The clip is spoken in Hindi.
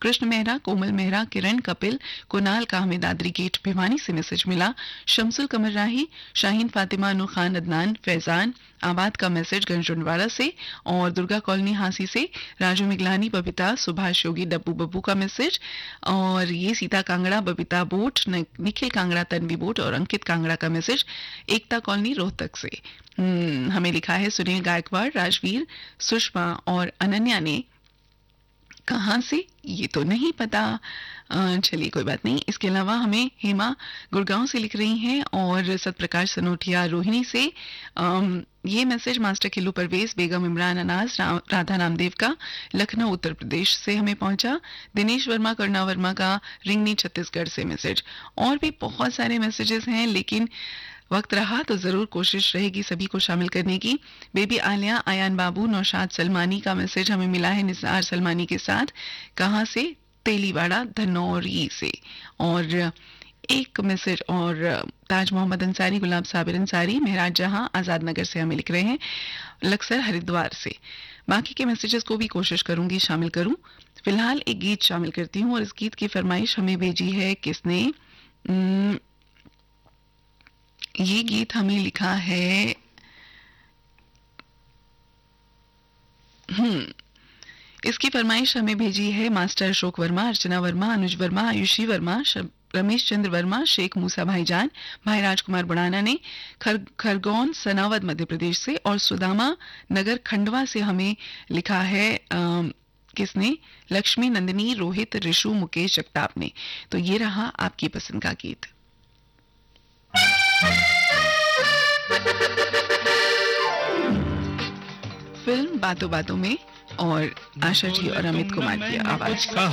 कृष्ण मेहरा, कोमल मेहरा, किरण, कपिल, कुणाल का हमें दादरी गेट भिवानी से मैसेज मिला। शमसुल कमर राही, शाहीन फातिमा, अनु खान, अदनान, फैजान आबाद का मैसेज गंजनवाड़ा से, और दुर्गा कॉलोनी हांसी से राजू मिगलानी, बबीता, सुभाष योगी, डब्बू बब्बू का मैसेज, और ये सीता कांगड़ा, बबीता बोट, निखिल कांगड़ा, तन्वी बोट और अंकित कांगड़ा का मैसेज एकता कॉलोनी रोहतक से। हमें लिखा है सुनील गायकवाड़, राजवीर, सुषमा और अनन्या ने कहाँ से ये तो नहीं पता। चलिए कोई बात नहीं। इसके अलावा हमें हेमा गुड़गांव से लिख रही हैं, और सतप्रकाश सनोटिया रोहिणी से ये मैसेज मास्टर किल्लू परवेज, बेगम इमरान अनाज, राधा नामदेव का लखनऊ उत्तर प्रदेश से हमें पहुंचा। दिनेश वर्मा, करुणा वर्मा का रिंगनी छत्तीसगढ़ से मैसेज। और भी बहुत सारे मैसेजेस हैं, लेकिन वक्त रहा तो जरूर कोशिश रहेगी सभी को शामिल करने की। बेबी आलिया, आयान बाबू, नौशाद सलमानी का मैसेज हमें मिला है निसार सलमानी के साथ। कहाँ से? तेलीवाड़ा धनौरी से। और एक मैसेज और ताज मोहम्मद अंसारी, गुलाब साबिर अंसारी, महराज जहां आजाद नगर से हमें लिख रहे हैं, लक्सर हरिद्वार से। बाकी के मैसेजेस को भी कोशिश करूंगी शामिल करूं। फिलहाल एक गीत शामिल करती हूं, और इस गीत की फरमाइश हमें भेजी है किसने? ये गीत हमें लिखा है इसकी फरमाइश हमें भेजी है मास्टर अशोक वर्मा, अर्चना वर्मा, अनुज वर्मा, आयुषी वर्मा, रमेश चंद्र वर्मा, शेख मूसा भाईजान, भाई राजकुमार बुढ़ाना ने खरगोन सनावद मध्य प्रदेश से, और सुदामा नगर खंडवा से हमें लिखा है किसने? लक्ष्मी, नंदिनी, रोहित, ऋषु, मुकेश जगताप ने। तो ये रहा आपकी पसंद का गीत। फिल्म बातों बातों में, और आशा जी और अमित कुमार की आवाज।